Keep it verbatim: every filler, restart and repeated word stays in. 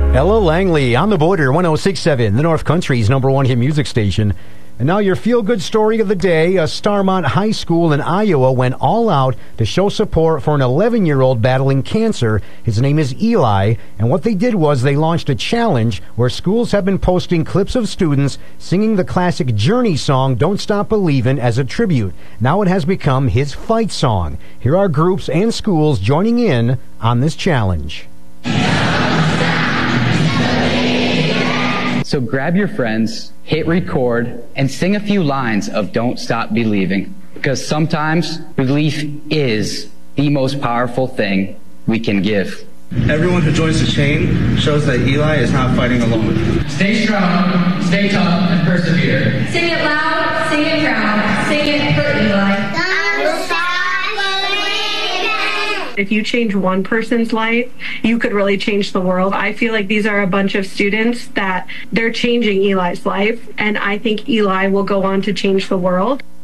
Ella Langley on the border, one oh six point seven, the North Country's number one hit music station. And now your feel-good story of the day. A Starmont High School in Iowa went all out to show support for an eleven-year-old battling cancer. His name is Eli, and what they did was they launched a challenge where schools have been posting clips of students singing the classic Journey song, Don't Stop Believin', as a tribute. Now it has become his fight song. Here are groups and schools joining in on this challenge. So grab your friends, hit record, and sing a few lines of Don't Stop Believing. Because sometimes belief is the most powerful thing we can give. Everyone who joins the chain shows that Eli is not fighting alone. Stay strong, stay tough, and persevere. Sing it loud, sing it proud, sing it for Eli. Don't stop believing. If you change one person's life, you could really change the world. I feel like these are a bunch of students that they're changing Eli's life, and I think Eli will go on to change the world.